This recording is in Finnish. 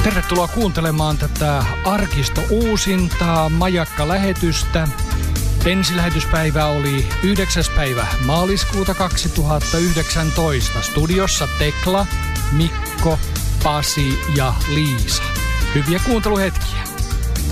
Tervetuloa kuuntelemaan tätä arkisto-uusintaa Majakka-lähetystä. Ensilähetyspäivä oli 9. päivä maaliskuuta 2019. Studiossa Tekla, Mikko, Pasi ja Liisa. Hyviä kuunteluhetkiä.